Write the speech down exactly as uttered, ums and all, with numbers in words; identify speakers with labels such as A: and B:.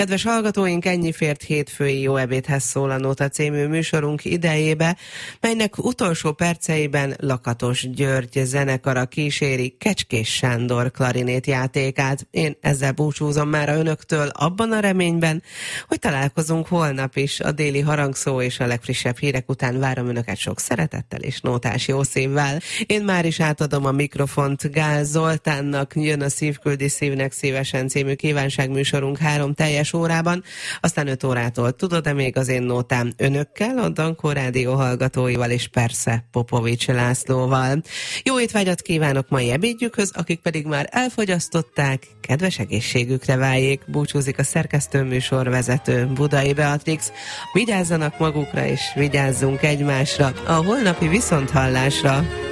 A: Kedves hallgatóink, ennyi fért hétfői Jó ebédhez szól a Nóta című műsorunk idejébe, melynek utolsó perceiben Lakatos György zenekara kíséri Kecskés Sándor klarinét játékát. Én ezzel búcsúzom már önöktől abban a reményben, hogy találkozunk holnap is. A déli harangszó és a legfrissebb hírek után várom önöket sok szeretettel és nótás jó szívvel. Én már is átadom a mikrofont Gál Zoltánnak, jön a Szívküldi Szívnek Szívesen című kívánságműsorunk három teljes órában, aztán öt órától tudod, de még az én nótám önökkel, a Dankó Rádió hallgatóival és persze Popovics Lászlóval. Jó étvágyat kívánok mai ebédjükhöz, akik pedig már elfogyasztották, kedves egészségükre váljék. Búcsúzik a szerkesztőműsor vezető Budai Beatrix. Vigyázzanak magukra és vigyázzunk egymásra. A holnapi viszonthallásra!